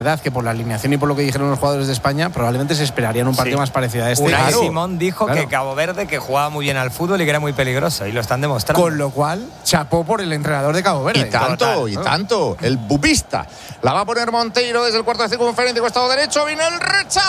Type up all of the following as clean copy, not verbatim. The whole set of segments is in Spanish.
verdad que por la alineación y por lo que dijeron los jugadores de España, probablemente se esperarían un partido más parecido a este. Unai Simón dijo que Cabo Verde que jugaba muy bien al fútbol y que era muy peligroso, y lo están demostrando. Con lo cual, chapó por el entrenador de Cabo Verde. Y tanto, el bubista. La va a poner Monteiro desde el cuarto de circunferencia, costado derecho, viene el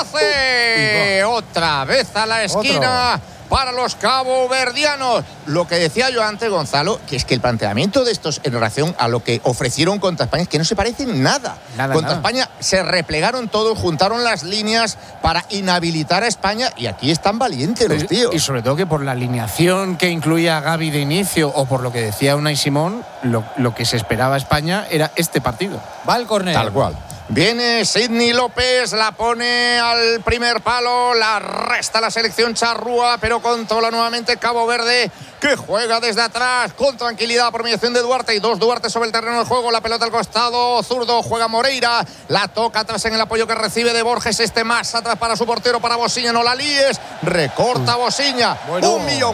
rechace. Otra vez a la esquina. Para los caboverdianos. Lo que decía yo antes, Gonzalo, que es que el planteamiento de estos en relación a lo que ofrecieron contra España es que no se parecen nada. Contra España se replegaron todos, juntaron las líneas para inhabilitar a España y aquí están valientes los tíos. Y sobre todo que por la alineación que incluía a Gavi de inicio o por lo que decía Unai Simón, lo que se esperaba a España era este partido. Va el córner. Tal cual. Viene Sidney López, la pone al primer palo, la resta la selección charrúa, pero controla nuevamente Cabo Verde, que juega desde atrás con tranquilidad por mediación de Duarte y dos Duarte sobre el terreno de juego. La pelota al costado zurdo, juega Moreira, la toca atrás en el apoyo que recibe de Borges, más atrás para su portero, para Bosiña, no la líes, recorta Bosiña, un millón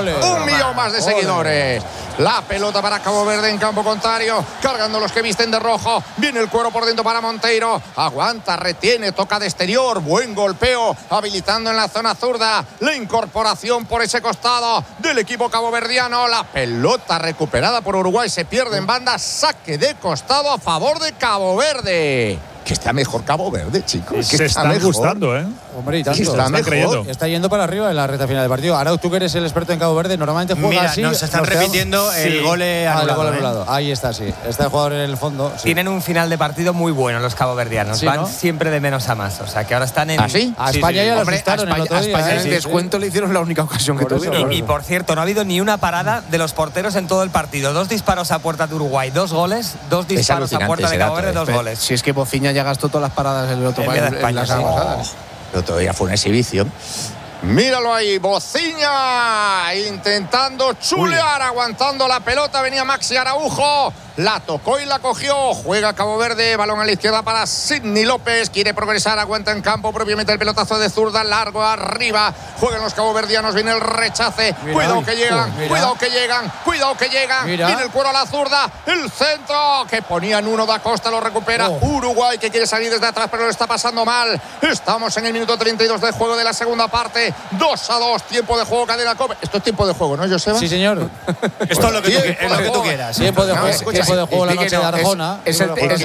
más de seguidores. La pelota para Cabo Verde en campo contrario, cargando los que visten de rojo, viene el cuero por dentro para Monteiro, aguanta, retiene, toca de exterior, buen golpeo, habilitando en la zona zurda, la incorporación por ese costado del equipo caboverdiano, la pelota recuperada por Uruguay, se pierde en banda, saque de costado a favor de Cabo Verde. Que está mejor Cabo Verde, chicos. Se están gustando, ¿eh? Hombre, y tanto. Está mejor. Está yendo para arriba en la recta final del partido. Arauz, tú que eres el experto en Cabo Verde, normalmente juega así. Nos están repitiendo el gol anulado. Ahí está, sí. Está el jugador en el fondo. Sí. Tienen un final de partido muy bueno los caboverdianos. Sí, van ¿no? siempre de menos a más. O sea, que ahora están en… ¿Ah, sí? A España ya lo asustaron el otro día. A España el descuento le hicieron la única ocasión que tuvieron. Y por cierto, no ha habido ni una parada de los porteros en todo el partido. 2 disparos a puerta de Uruguay, 2 goles, 2 disparos a puerta de Cabo Verde, 2 goles. Si es que Bociña ya gastó todas las paradas en el otro país, en las pasadas. Pero todavía fue una exhibición. Míralo ahí, Bociña intentando chulear, aguantando la pelota, venía Maxi Araujo, la tocó y la cogió, juega Cabo Verde, balón a la izquierda para Sidney López, quiere progresar, aguanta en campo, propiamente el pelotazo de zurda, largo arriba, juegan los caboverdianos, viene el rechace, cuidado que llegan, cuidado que llegan, viene el cuero a la zurda, el centro, que ponían uno da Costa, lo recupera Uruguay, que quiere salir desde atrás, pero lo está pasando mal, estamos en el minuto 32 de juego de la segunda parte, 2-2, tiempo de juego, Cadena Cope. Esto es tiempo de juego, ¿no, Joseba? Sí, señor. Esto es lo que tú quieras. Tiempo de juego la noche de Arjona. Que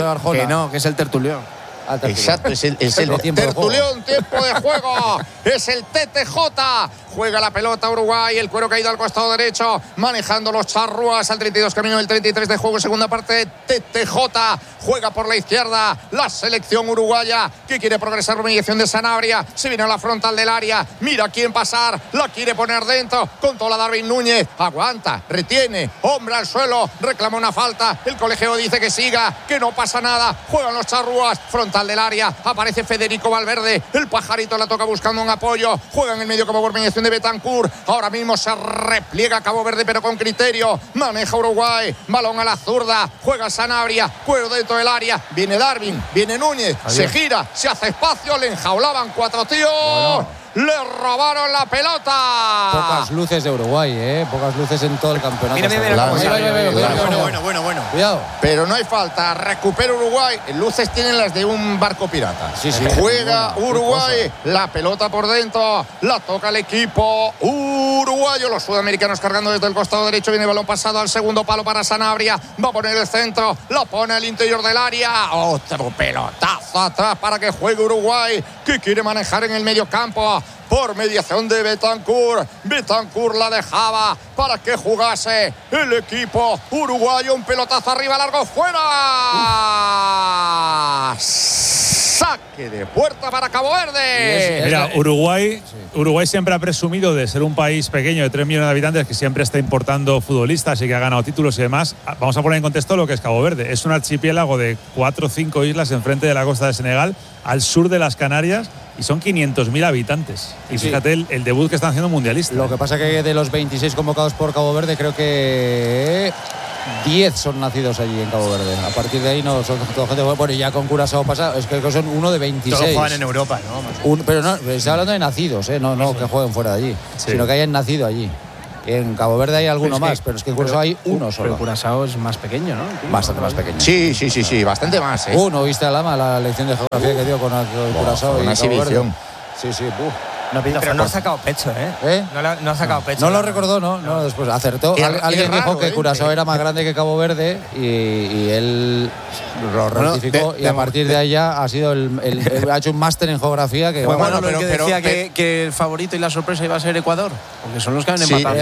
es el tertulión. Exacto, es el tertulión, tiempo de juego. Es el TTJ. Juega la pelota Uruguay, el cuero caído al costado derecho, manejando los charrúas al 32, camino del 33 de juego, segunda parte, TTJ. Juega por la izquierda la selección uruguaya, que quiere progresar por mediación de Sanabria, se viene a la frontal del área, mira quién pasar, la quiere poner dentro, controla Darwin Núñez, aguanta, retiene, hombre al suelo, reclama una falta, el colegio dice que siga, que no pasa nada, juegan los charrúas, frontal del área, aparece Federico Valverde, el pajarito la toca buscando un apoyo, juega en el medio como por mediación de Betancur, ahora mismo se repliega Cabo Verde pero con criterio, maneja Uruguay, balón a la zurda, juega Sanabria, cuero dentro del área, viene Darwin, viene Núñez, se gira, se hace espacio, le enjaulaban 4 tíos, le robaron la pelota. Pocas luces de Uruguay, pocas luces en todo el campeonato. Bueno. Cuidado. Pero no hay falta, recupera Uruguay, luces tienen las de un barco pirata. Sí. Juega Uruguay, la pelota por dentro, la toca el equipo uruguayo, los sudamericanos cargando desde el costado derecho, viene el balón pasado al segundo palo para Sanabria, va a poner el centro, la pone al interior del área, otro pelotazo atrás para que juegue Uruguay, que quiere manejar en el medio campo por mediación de Betancur. Betancur la dejaba para que jugase el equipo uruguayo, un pelotazo arriba, largo, fuera. Saque de puerta para Cabo Verde. Mira, Uruguay siempre ha presumido de ser un país pequeño de 3 millones de habitantes que siempre está importando futbolistas y que ha ganado títulos y demás. Vamos a poner en contexto lo que es Cabo Verde. Es un archipiélago de 4 o 5 islas enfrente de la costa de Senegal, al sur de las Canarias, y son 500.000 habitantes. Y fíjate el debut que están haciendo mundialistas. Lo que pasa que de los 26 convocados por Cabo Verde, creo que 10 son nacidos allí en Cabo Verde. A partir de ahí no son toda gente. Bueno, ya con Curazao pasa, es que son uno de 26. Todos juegan en Europa, ¿no? Pero no, estoy hablando de nacidos, no que jueguen fuera de allí, sino que hayan nacido allí. En Cabo Verde hay alguno más, pero es que en Curazao hay uno solo. Pero Curazao es más pequeño, ¿no? Bastante más pequeño. Sí, bastante más. ¿No viste a Lama la lección de geografía que dio con Curazao y una Cabo Verde? exhibición. Sí. Pero no ha sacado pecho, ¿eh? No ha sacado pecho. No lo recordó, ¿no? Después acertó. Alguien dijo que Curazao era más grande que Cabo Verde y él lo rectificó y a partir de ahí ya ha sido ha hecho un máster en geografía que pero decía que el favorito y la sorpresa iba a ser Ecuador, porque son los que han empatado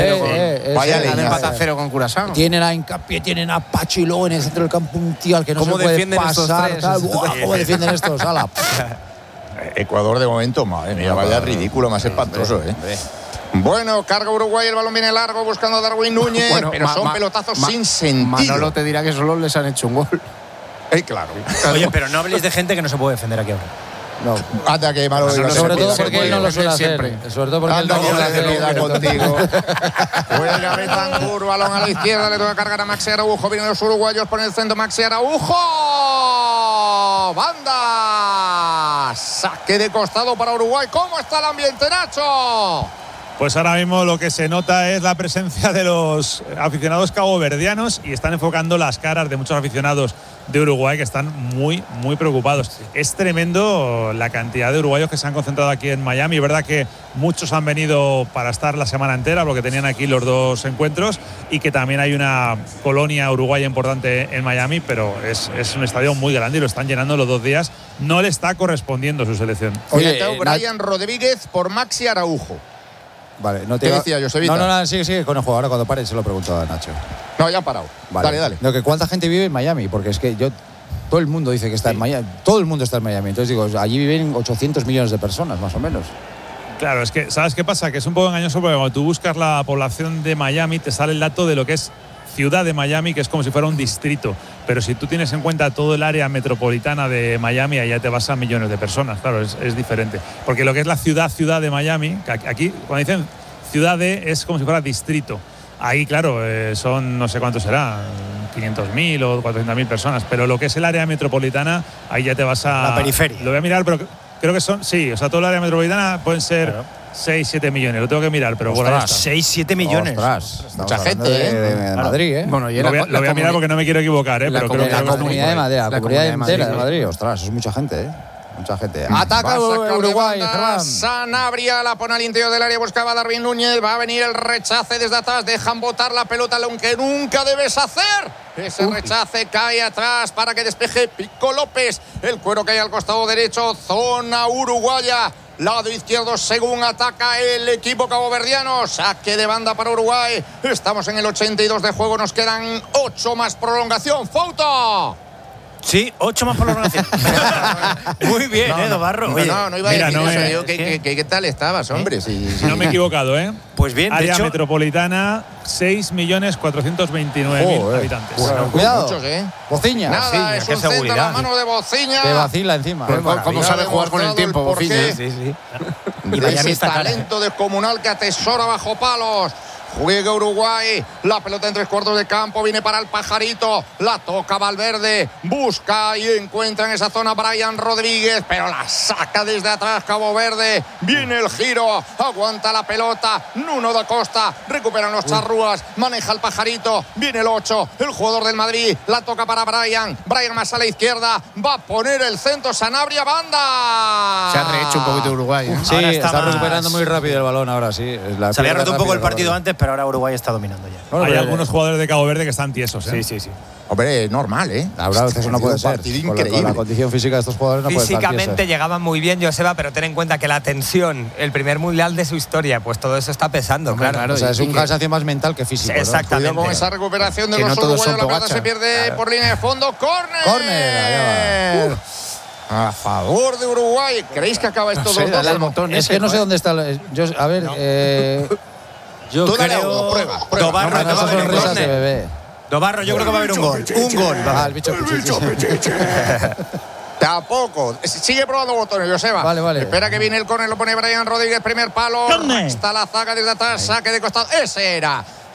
a cero con Curazao. Tienen a Hincapié, tienen a Pacho y luego en el centro del campo un tío al que no se puede pasar. ¿Cómo defienden estos? Ecuador de momento, madre mía, vaya ridículo más espantoso, Bueno, carga Uruguay, el balón viene largo buscando a Darwin Núñez, pero son pelotazos sin sentido. Manolo te dirá que solo les han hecho un gol. Claro. Oye, pero no habléis de gente que no se puede defender aquí ahora. No. Anda que malo. Sobre todo porque él no lo suele hacer. Sobre todo porque él no lo suele hacer contigo. Juega Betancourt, balón a la izquierda, le toca cargar a Maxi Araujo. Vienen los uruguayos por el centro, Maxi Araujo. Banda. Saque de costado para Uruguay. ¿Cómo está el ambiente, Nacho? Pues ahora mismo lo que se nota es la presencia de los aficionados caboverdianos y están enfocando las caras de muchos aficionados de Uruguay que están muy, muy preocupados. Es tremendo la cantidad de uruguayos que se han concentrado aquí en Miami. Es verdad que muchos han venido para estar la semana entera, porque tenían aquí los dos encuentros, y que también hay una colonia uruguaya importante en Miami, pero es un estadio muy grande y lo están llenando los 2 días. No le está correspondiendo su selección. Oye, Brian Rodríguez por Maxi Araujo. Vale, ¿Qué decía Josevita? No, sigue, conejo. Ahora cuando pare se lo pregunto a Nacho. No, ya han parado. Vale. Dale. No, que ¿cuánta gente vive en Miami? Porque es que todo el mundo dice que está en Miami. Todo el mundo está en Miami. Entonces digo, allí viven 800 millones de personas, más o menos. Claro, es que, ¿sabes qué pasa? Que es un poco engañoso porque cuando tú buscas la población de Miami te sale el dato de lo que es ciudad de Miami, que es como si fuera un distrito. Pero si tú tienes en cuenta todo el área metropolitana de Miami, allá te vas a millones de personas. Claro, es diferente. Porque lo que es la ciudad de Miami, que aquí, cuando dicen ciudad es como si fuera distrito. Ahí, claro, son no sé cuánto será, 500.000 o 400.000 personas. Pero lo que es el área metropolitana, ahí ya te vas a... La periferia. Lo voy a mirar, pero creo que son... Sí, o sea, todo el área metropolitana pueden ser 6-7 millones. Lo tengo que mirar, pero bueno, 6-7 millones. Mucha gente, de Madrid, Bueno, lo voy a mirar porque no me quiero equivocar, pero creo que la comunidad de Madrid, la comunidad entera de Madrid. Ostras, es mucha gente, Mucha gente. Ataca Uruguay, Germán. Sanabria la pone al interior del área, buscaba a Darwin Núñez. Va a venir el rechace desde atrás. Dejan botar la pelota, aunque nunca debes hacer. Ese rechace cae atrás para que despeje Pico López. El cuero cae al costado derecho. Zona uruguaya. Lado izquierdo según ataca el equipo caboverdiano. Saque de banda para Uruguay. Estamos en el 82 de juego. Nos quedan 8 más prolongación. ¡Fauto! Sí, 8 más prolongación. Muy bien, Dobarro. No iba a decir eso. ¿Qué tal estabas, hombre? No me he equivocado, Pues bien, área de hecho, metropolitana, 6.429.000 habitantes. Bueno, cuidado. Muchos, Bociña. Nada, es un centro a la mano de Bociña. Que vacila encima. ¿Cómo sabe jugar con el tiempo, Bociña? Sí. Y ese talento descomunal que atesora bajo palos. Juega Uruguay, la pelota en 3/4 de campo, viene para el Pajarito, la toca Valverde, busca y encuentra en esa zona Brian Rodríguez, pero la saca desde atrás Cabo Verde, viene el giro, aguanta la pelota, Nuno da Costa, recuperan los charrúas, maneja el Pajarito, viene el 8, el jugador del Madrid, la toca para Brian más a la izquierda, va a poner el centro, Sanabria, banda. Se ha rehecho un poquito Uruguay, Sí, está recuperando muy rápido el balón ahora, sí. Se había roto un poco el partido antes, pero ahora Uruguay está dominando ya. Bueno, hay algunos jugadores de Cabo Verde que están tiesos, Sí. Hombre, es normal, Ahora eso no puede ser. Con la condición física de estos jugadores no puede ser. Físicamente llegaban muy bien, Joseba, pero ten en cuenta que la tensión, el primer mundial de su historia, pues todo eso está pesando, claro. O sea, es un cansancio más mental que físico. Exactamente. Cuidado con esa recuperación de los uruguayos, la pelota se pierde por línea de fondo. ¡Córner! A favor de Uruguay. ¿Creéis que acaba esto 2-2? Es que no sé dónde está. A ver. Yo creo. Prueba. Dobarro, yo creo que va a haber un gol. Un gol. El bicho. Tampoco. Sigue probando botones, Joseba. Vale. Espera que viene el córner, lo pone Brian Rodríguez, primer palo. Está la zaga desde atrás, saque de costado. Ese era.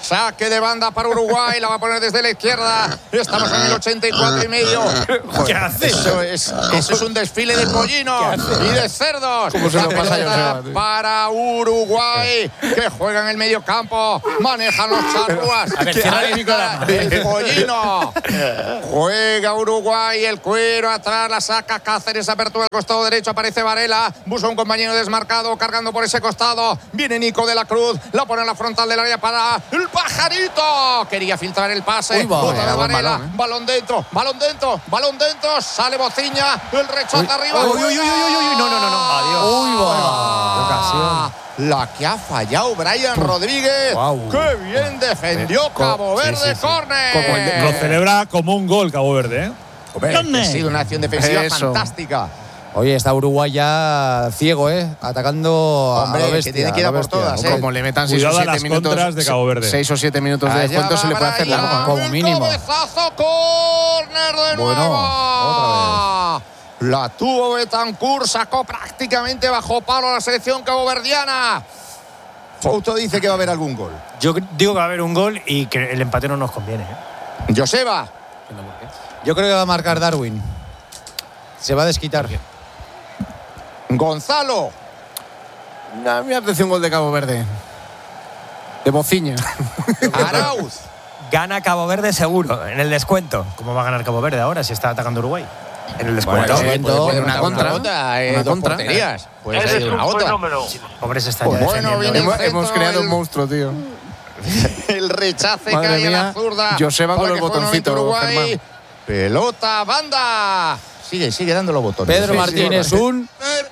Saque de banda para Uruguay, la va a poner desde la izquierda. Estamos en el 84,5. ¿Qué hace? Eso es un desfile de pollinos y de cerdos. ¿Cómo se lo La pasa pelota Joseba, tío? para Uruguay, que juega en el medio campo. Manejan los charrúas. A ver, cierra el micrófono. El pollino. Juega Uruguay, el cuero atrás, la saca Cáceres, apertura al costado derecho, aparece Varela, busca un compañero desmarcado, cargando por ese costado. Viene Nico de la Cruz, la pone en la frontal del área para el Pajarito. Quería filtrar el pase. Uy, Bota de Varela, balón, balón dentro, sale Bociña, el rechace arriba. No. Adiós. Ocasión. La que ha fallado Brian Rodríguez. Guau. ¡Qué bien defendió Cabo Verde! ¡Córner! Lo celebra como un gol Cabo Verde, ¿eh? Hombre, ha sido una acción defensiva Eso. fantástica. Oye, está Uruguay ya ciego, atacando Hombre, a lo que bestia. tiene que ir a por todas, Como le metan 6 o Cuidado a 7 las minutos contras de Cabo Verde. 6 o 7 minutos de Allá descuento va se le puede hacer Brian, largo. como el mínimo. Cabezazo, córner de Bueno, nuevo. La tuvo Betancourt, sacó prácticamente bajo palo a la selección caboverdiana. Fouto dice que va a haber algún gol. Yo digo que va a haber un gol y que el empate no nos conviene. Joseba. Yo creo que va a marcar Darwin. Se va a desquitar. Gonzalo. A mí me apetece un gol de Cabo Verde. De Bociña. Arauz. Gana Cabo Verde seguro, en el descuento. ¿Cómo va a ganar Cabo Verde ahora si está atacando Uruguay? En el descuento. Puede una contra. Una Una contra. porterías. Puede ser una otra. Los pobres están ya Bueno, defendiendo. viene el centro, Hemos creado un el- monstruo, tío. El rechace Madre cae a la mía, zurda. Joseba con Para el que juegue botoncito, nuevamente Uruguay. Germán. Pelota, banda. Sigue dando los botones. Pedro Martínez, un.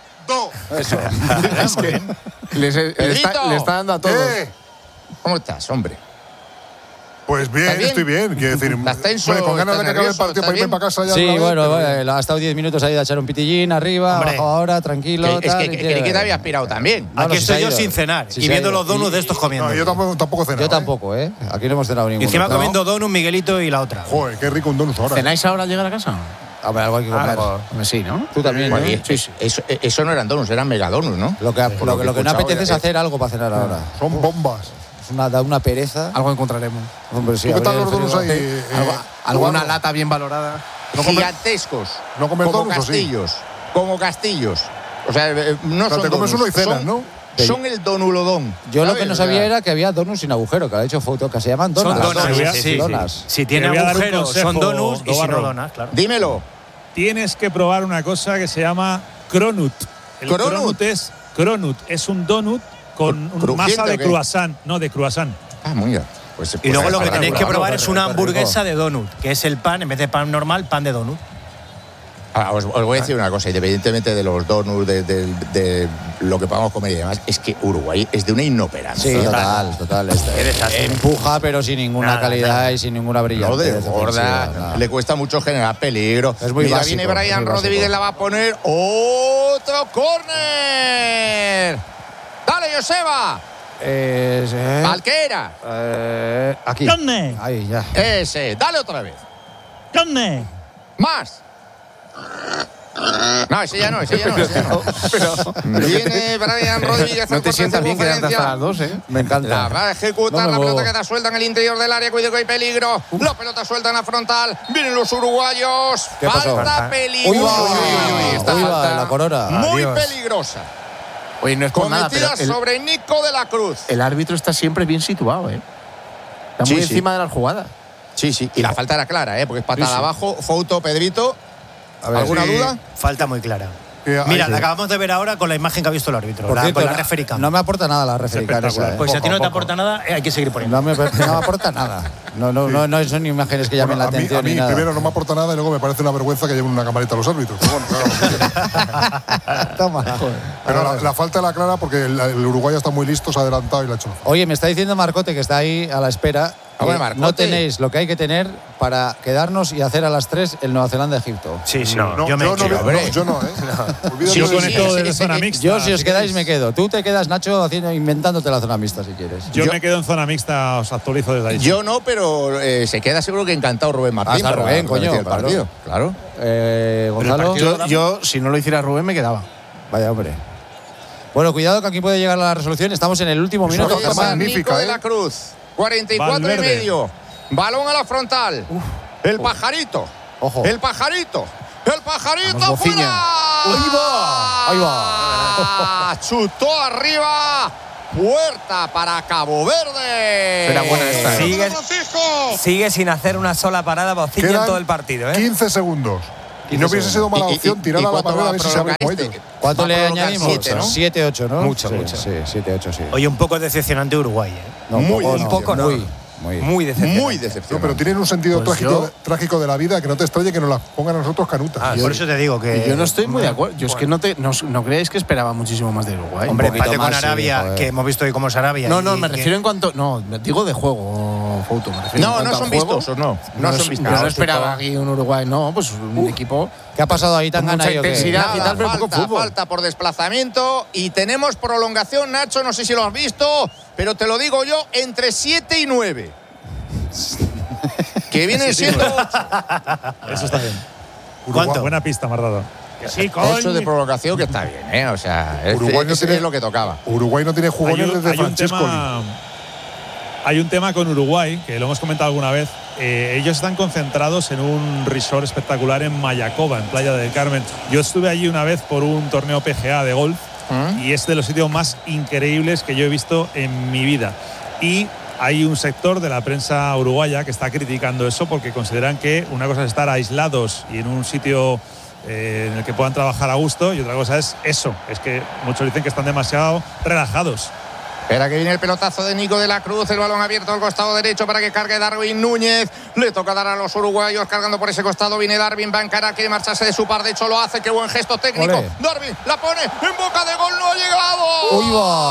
Es que le está dando a todos. ¿Cómo estás, hombre? Pues bien, ¿Estás bien? estoy bien. Quiero decir, ¿Estás tenso? hombre, con ganas de que ¿Estás acabe el nervioso? partido para ¿Estás irme para casa ya. Sí, otra vez, bueno, pero- ha estado 10 minutos ahí de echar un pitillín arriba, Hombre. abajo ahora, tranquilo. Es tal, que y creí que te había aspirado también. No, Aquí no, si se estoy ha yo ido. sin cenar Si y se ha viendo ido. los donuts de estos comiendo. No, yo tampoco he cenado. Yo tampoco, Aquí no hemos cenado Y ninguno. encima No. comiendo donut, Miguelito y la otra. Joder, qué rico un donut ahora. ¿Cenáis ahora al llegar a casa? A ver, algo hay que comer. Hombre, sí, ¿no? Tú también, ¿no? Bueno, y Sí, sí. Eso no eran donuts, eran megadonuts, ¿no? Lo que, Por lo que no he apetece es escuchado, hacer algo para cenar ahora. Son bombas. Da una pereza. Algo encontraremos. Hombre, sí, ¿Tú qué tal abrir los el donuts ahí? frigorífico. Alguna Eduardo? lata bien valorada. ¿No comes- Gigantescos. ¿No comes como donuts o sí? castillos. Como castillos. O sea, no O sea, son te comes donuts, uno y cenas, son- ¿no? Son el donulodón. Yo lo ¿sabes? que no O sea, sabía era que había donuts sin agujero, que ha hecho foto, que se llaman donas. Son donas, donas, sí. Donas. Si tiene Te voy a dar un agujeros, consejo, son donuts y si no Dobarro. donas, claro. Dímelo. Tienes que probar una cosa que se llama cronut. El ¿Cronut? cronut es un donut con ¿Crujiente masa de o qué? croissant, no de croissant. Ah, muy bien. Pues, Y luego lo que para tenéis que probarlo. probar es una hamburguesa de donut, que es el pan, en vez de pan normal, pan de donut. Os voy a decir una cosa, independientemente de los donuts, de lo que podamos comer y demás, es que Uruguay es de una inoperancia. Sí, total. Empuja, pero sin ninguna Nada, calidad nada. y sin ninguna brillantez. No desborda, defensiva, nada. le cuesta mucho generar peligro. Es muy Mira, básico, viene Brian es muy básico. Rodríguez, la va a poner otro córner. Dale, Joseba. ¿Al que era? Aquí. ¿Dónde? Ahí, ya. Ese. Dale otra vez. ¿Dónde? Más. No, ese ya no. Viene Brian Rodríguez. No te al sientas bien quedarte hasta las conferencia. 2, ¿eh? Me encanta. La va a ejecutar, No me la pelota muevo. queda suelta en el interior del área, cuidado que hay peligro. La pelota suelta en la frontal, vienen los uruguayos. ¿Qué pasó? Falta Uy, peligrosa. uy, esta Uy, va, falta. la corona. Muy Adiós. peligrosa. Oye, no es por nada, pero Cometida sobre Nico de la Cruz. el árbitro está siempre bien situado, ¿eh? Está Sí, muy sí. encima de las jugadas. Sí. Y la falta era clara, porque es patada Sí, sí. abajo. Fouto, Pedrito. A ver, ¿Alguna sí. duda? Falta muy clara. Ahí Mira, sí. la acabamos de ver ahora con la imagen que ha visto el árbitro, Por cierto, con la referee cam. no me aporta nada la referee cam esa, espectacular. Pues si a ti no te Poco. aporta nada, hay que seguir poniendo. No me aporta nada. No son imágenes que llamen Bueno, la a atención mí ni nada. primero no me aporta nada y luego me parece una vergüenza que lleven una camarita a los árbitros. Pero bueno, claro. Toma. Pero la falta la clara porque el Uruguay está muy listo, se ha adelantado y la ha hecho. Oye, me está diciendo Marcote, que está ahí a la espera, que Hombre, Marcote. no tenéis lo que hay que tener para quedarnos y hacer a las 3 el Nueva Zelanda-Egipto. Sí, sí. No, yo me yo quedo. no, yo no, ¿eh? Olvídate Yo de con eso. esto de zona mixta. Yo, si os quedáis, queréis. me quedo. Tú te quedas, Nacho, inventándote la zona mixta, si quieres. Yo Yo- me quedo en zona mixta, os actualizo desde ahí. Yo no, pero se queda seguro que encantado Rubén Martín. Hasta para Rubén, coño, repetir el claro. partido. Claro. Gonzalo. Yo, si no lo hiciera Rubén, me quedaba. Vaya, hombre. Bueno, cuidado que aquí puede llegar la resolución. Estamos en el último minuto. Está Oye, Germán. magnífica, Nico de ¿eh? la Cruz. 44 Valverde. y medio. Balón a la frontal. El pajarito. Ojo. El pajarito. El pajarito Vamos, Bociña. fuera. Ahí va. Chutó arriba. Puerta para Cabo Verde. Será buena esta. Sigue sin hacer una sola parada Bociña en Quedan todo el partido, ¿eh? 15 segundos. Y no hubiese sido mala opción tirar a la cuánto barrera va a ver si se abre prolongar como ellos. ¿Cuánto Va a le prolongar añadimos? 7, ¿no? 7, 8, ¿no? Mucho, Sí, mucho. Sí, 7, 8, sí. Oye, un poco decepcionante Uruguay, ¿eh? No, un poco no. Muy decepcionante. Muy No, decepcionante. pero tienen un sentido Pues trágico de la vida que no te extrañe que nos la pongan a nosotros canutas. Por eso te digo que. Y yo no estoy muy de acuerdo. Yo es que no creéis que esperaba muchísimo más de Uruguay. Hombre, Un poquito empate con más, sí, Arabia, joder. que hemos visto hoy cómo es Arabia. No, y me que- refiero en cuanto. No, digo de juego, Fouto. Me refiero en No, cuanto no a son juego. vistosos, no. No son Yo vistosos. no esperaba aquí un Uruguay, no, pues un equipo. ¿Qué ha pasado ahí tan Con mucha ganado? intensidad. y tal, pero poco fútbol. Falta por desplazamiento y tenemos prolongación, Nacho, no sé si lo has visto, pero te lo digo yo, entre 7 y 9. Que vienen siendo Eso está bien. ¿Cuánto? Buena pista, me has dado. 8 de prolongación, que está bien, ¿eh? O sea, Uruguay no tiene- es lo que tocaba. Uruguay no tiene jugones desde Francescoli. Hay un tema con Uruguay, que lo hemos comentado alguna vez. Ellos están concentrados en un resort espectacular en Mayacoba, en Playa del Carmen. Yo estuve allí una vez por un torneo PGA de golf y es de los sitios más increíbles que yo he visto en mi vida. Y hay un sector de la prensa uruguaya que está criticando eso porque consideran que una cosa es estar aislados y en un sitio en el que puedan trabajar a gusto y otra cosa es eso. Es que muchos dicen que están demasiado relajados. Espera que viene el pelotazo de Nico de la Cruz, el balón abierto al costado derecho para que cargue Darwin Núñez. Le toca dar a los uruguayos cargando por ese costado. Viene Darwin, va a encarar, quiere marcharse de su par. De hecho lo hace, qué buen gesto técnico. Olé. Darwin la pone en boca de gol, no ha llegado. ¡Uy,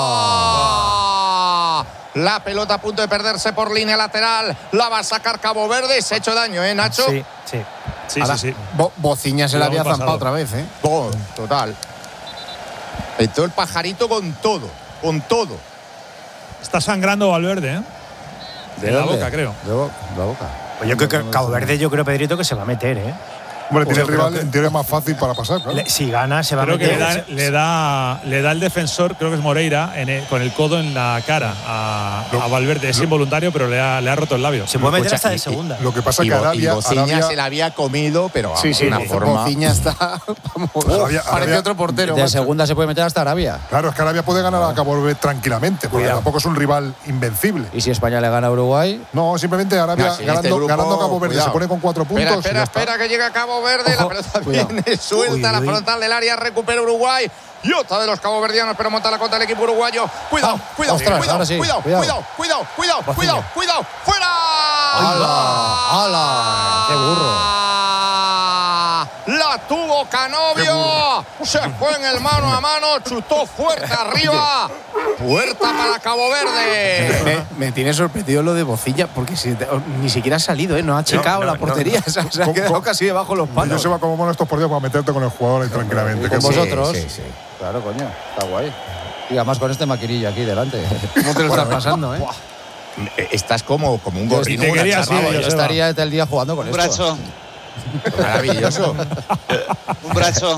va! La pelota a punto de perderse por línea lateral. La va a sacar Cabo Verde. Se ha hecho daño, ¿eh, Nacho? Sí, sí. Sí, Ahora, sí, sí. Bociña se la Lo había hemos zampado pasado. otra vez, ¿eh? Oh, total. Entró el pajarito con todo. Con todo. Está sangrando Valverde, ¿eh? De la dónde? boca, creo. De la boca. Pues yo creo que Cabo Verde, yo creo, Pedrito, que se va a meter, ¿eh? Hombre, tiene Yo el creo rival que- en teoría más fácil para pasar, claro. Si gana, se va Creo a que meter. le da el defensor, creo que es Moreira, con el codo en la cara a Valverde. Es involuntario, pero le ha roto el labio. Se puede meter Escucha, hasta de segunda. Lo que pasa es Y que Bociña Arabia se la había comido, pero vamos, Sí, de una forma. Bociña está. Vamos, Arabia- parece otro portero. De macho. segunda se puede meter hasta Arabia. Claro, es que Arabia puede ganar a Cabo Verde tranquilamente, porque tampoco es un rival invencible. Y si España le gana a Uruguay, No, simplemente Arabia No, sí, en este grupo, ganando Cabo Verde cuidado. se pone con 4 puntos. Espera, y espera, ya está. espera, que llega Cabo Verde. La Ojo, pelota cuidado. viene suelta Uy, a la uy. frontal del área. Recupera Uruguay. Y otra de los caboverdianos, pero monta la contra del equipo uruguayo. Cuidado, cuidado, ostras, cuidado, ahora sí, cuidado, cuidado. cuidado, cuidado, cuidado. ¡Fuera! ¡Hala! ¡Hala! ¡Qué burro! La tuvo Canovio. Se fue en el mano a mano. Chutó fuerte arriba. Puerta para Cabo Verde. Me tiene sorprendido lo de Bociña, porque ni siquiera ha salido, ¿eh? No ha checado la portería. Se ha quedado casi debajo de los Yo palos. se va como mono estos por Dios para meterte con el jugador ahí tranquilamente. Con que vosotros. sí, sí. Claro, coño. Está guay. Y además con este maquinillo aquí delante. ¿Cómo te lo estás pasando, eh? Estás como un Yo, gorrino. te una quería charraba. así, yo Joseba. estaría todo el día jugando con esto. brazo, Maravilloso. un brazo.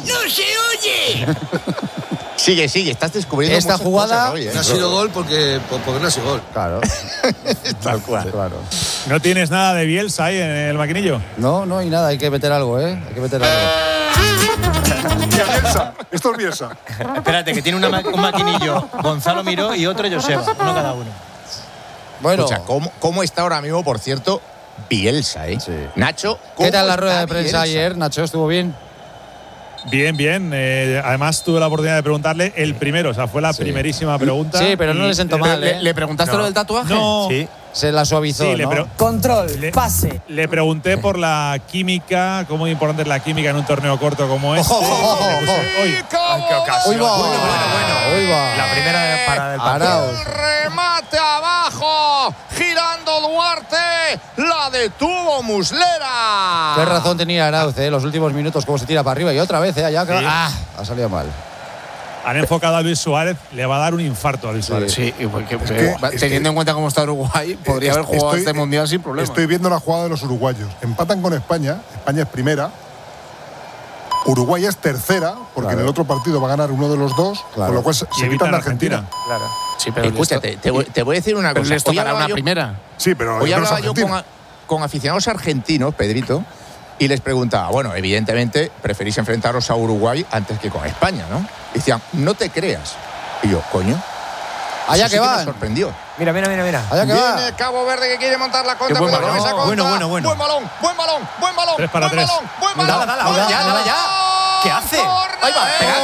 Sigue, estás descubriendo Esta muchas jugada cosas hoy, ¿eh? No ha sido gol porque no ha sido gol. Claro, Tal cual. claro. ¿No tienes nada de Bielsa ahí en el maquinillo? No, y nada, hay que meter algo, ¿eh? Hay que meter algo. Mira, Bielsa, esto es Bielsa. Espérate, que tiene un maquinillo Gonzalo Miró y otro Joseba. Uno cada uno. Bueno, Escucha, ¿cómo está ahora mismo, por cierto, Bielsa, eh? Sí. Nacho, ¿cómo ¿qué tal la está rueda de prensa Bielsa? ayer, Nacho? ¿Estuvo bien? Bien. Además tuve la oportunidad de preguntarle el primero, o sea, fue la Sí. primerísima pregunta. Sí, pero no y- le sentó mal, ¿eh? ¿Le preguntaste lo del tatuaje? No. Sí. Se la suavizó, Sí, ¿no? Control, pase. Le pregunté por la química, cómo importante es la química en un torneo corto como este. Ojo, ojo, ojo, ojo. Hoy, ¡Qué ocasión! ¡Uy, va! Bueno. ¡Uy, va! La primera parada del partido. Arauz. El remate abajo, girando Duarte, la detuvo Muslera. Qué razón tenía Arauz, ¿eh? Los últimos minutos, cómo se tira para arriba y otra vez, ¿eh? Allá, Sí. ha salido mal. han enfocado a Luis Suárez, le va a dar un infarto a Luis Suárez. Sí, y porque, es teniendo en cuenta cómo está Uruguay, podría haber jugado este mundial sin problema. Estoy viendo la jugada de los uruguayos. Empatan con España. España es primera. Uruguay es tercera, porque en el otro partido va a ganar uno de los dos, con lo cual se quitan de Argentina. Claro. Sí, pero escúchate, te voy a decir una cosa. Les tocará una primera. Sí, pero hoy hablaba yo con aficionados argentinos, Pedrito, y les preguntaba, bueno, evidentemente preferís enfrentaros a Uruguay antes que con España, ¿no? Y decían, no te creas. Y yo, coño. Allá que va. Me sorprendió. Mira. Allá que va. Viene Cabo Verde que quiere montar la contra. Qué buen balón. Bueno. Buen balón. 3 para 3. Dale ya. ¿Qué hace? Ahí va.